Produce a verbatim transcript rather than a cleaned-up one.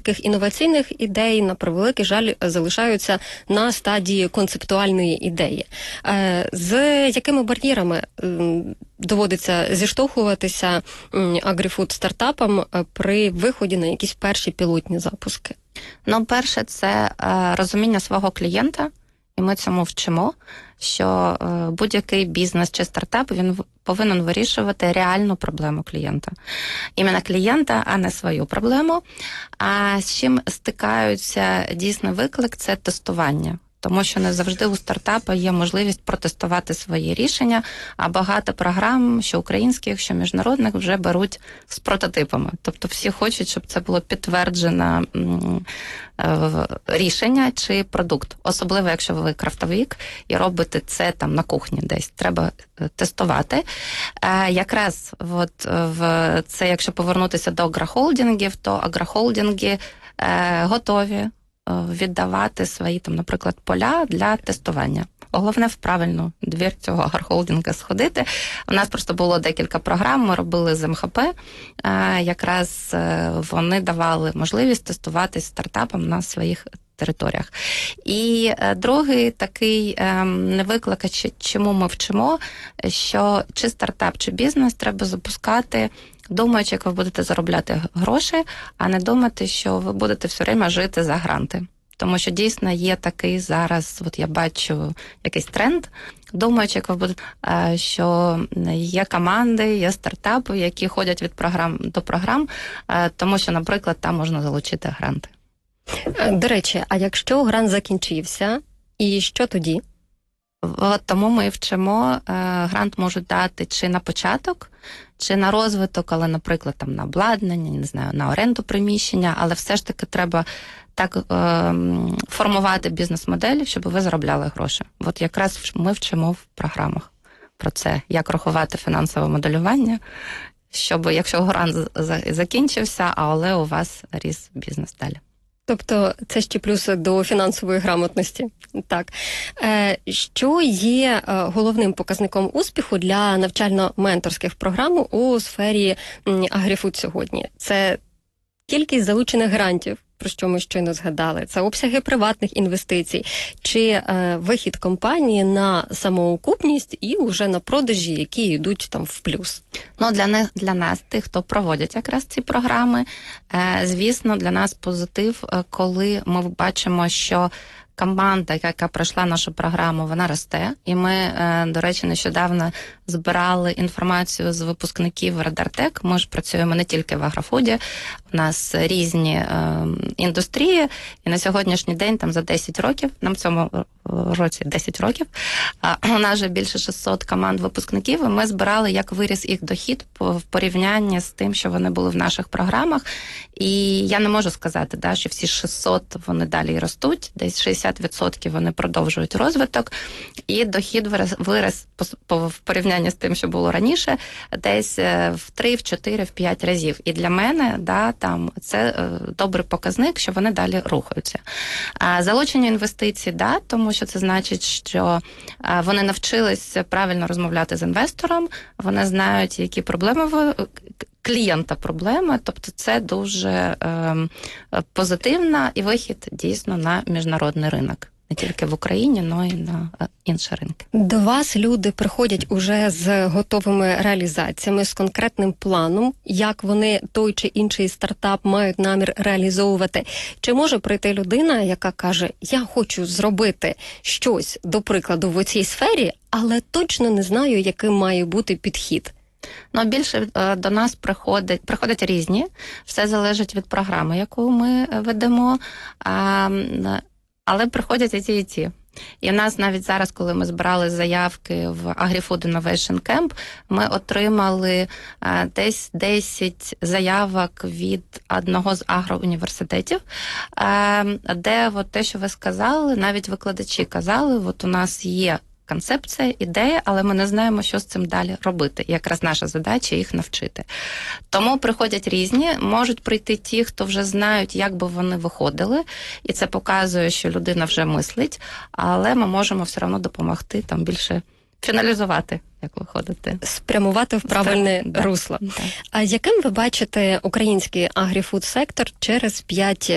таких інноваційних ідей, на превеликий жаль, залишаються на стадії концептуальної ідеї. З якими бар'єрами доводиться зіштовхуватися агріфуд-стартапам при виході на якісь перші пілотні запуски? Ну, перше, це розуміння свого клієнта, і ми цьому вчимо, що будь-який бізнес чи стартап, він повинен вирішувати реальну проблему клієнта. Іменно клієнта, а не свою проблему. А з чим стикаються дійсно виклик – це тестування. Тому що не завжди у стартапа є можливість протестувати свої рішення, а багато програм, що українських, що міжнародних, вже беруть з прототипами. Тобто всі хочуть, щоб це було підтверджене рішення чи продукт. Особливо, якщо ви крафтовик і робите це там на кухні десь. Треба тестувати. Якраз от в це, якщо повернутися до агрохолдингів, то агрохолдинги готові віддавати свої, там, наприклад, поля для тестування. Головне в правильну двір цього агрохолдинга сходити. У нас просто було декілька програм, ми робили з ем ха пе, якраз вони давали можливість тестувати стартапам на своїх територіях. І другий такий невиклик, чому ми вчимо, що чи стартап, чи бізнес треба запускати, думаючи, як ви будете заробляти гроші, а не думати, що ви будете все время жити за гранти. Тому що дійсно є такий зараз, от я бачу якийсь тренд, думаючи, як ви будете, що є команди, є стартапи, які ходять від програм до програм, тому що, наприклад, там можна залучити гранти. До речі, а якщо грант закінчився, і що тоді? От тому ми вчимо, грант можуть дати чи на початок, чи на розвиток, але, наприклад, там на обладнання, не знаю, на оренду приміщення, але все ж таки треба так е, формувати бізнес-модель, щоб ви заробляли гроші. От якраз ми вчимо в програмах про це, як рахувати фінансове моделювання, щоб, якщо грант закінчився, але у вас ріс бізнес далі. Тобто це ще плюс до фінансової грамотності. Так. Що є головним показником успіху для навчально-менторських програм у сфері агріфуд сьогодні? Це кількість залучених грантів, про що ми щойно згадали, це обсяги приватних інвестицій, чи е, вихід компанії на самоокупність і вже на продажі, які йдуть там в плюс. Ну, для них, для нас, тих, хто проводять якраз ці програми, е, звісно, для нас позитив, коли ми бачимо, що команда, яка пройшла нашу програму, вона росте. І ми, до речі, нещодавно збирали інформацію з випускників Радартек. Ми ж працюємо не тільки в агрофуді, у нас різні е, індустрії. І на сьогоднішній день, там за десять років, нам в цьому році десять років, а у нас вже більше шістсот команд випускників, і ми збирали, як виріс їх дохід в порівнянні з тим, що вони були в наших програмах. І я не можу сказати, да, що всі шістсот вони далі ростуть, десь шістдесят відсотків вони продовжують розвиток, і дохід вирос, вирос в порівнянні з тим, що було раніше, десь в три, в чотири, в п'ять разів. І для мене, да, там, це добрий показник, що вони далі рухаються. А залучення інвестицій, да, тому що це значить, що вони навчилися правильно розмовляти з інвестором, вони знають, які проблеми в клієнта проблеми, тобто це дуже е, позитивна і вихід дійсно на міжнародний ринок. Не тільки в Україні, але й на інші ринки. До вас люди приходять уже з готовими реалізаціями, з конкретним планом, як вони той чи інший стартап мають намір реалізовувати. Чи може прийти людина, яка каже, я хочу зробити щось, до прикладу, в цій сфері, але точно не знаю, яким має бути підхід? Ну, більше до нас приходять, приходять різні. Все залежить від програми, яку ми ведемо. А, але приходять і ті, і ті. І в нас навіть зараз, коли ми збирали заявки в AgriFood Innovation Camp, ми отримали а, десь десять заявок від одного з агроуніверситетів, а, де от те, що ви сказали, навіть викладачі казали, от у нас є концепція, ідея, але ми не знаємо, що з цим далі робити. І якраз наша задача їх навчити. Тому приходять різні, можуть прийти ті, хто вже знають, як би вони виходили, і це показує, що людина вже мислить, але ми можемо все одно допомогти там більше фіналізувати, як виходити. Спрямувати в правильне да. русло. Да. А яким ви бачите український агріфуд-сектор через п'ять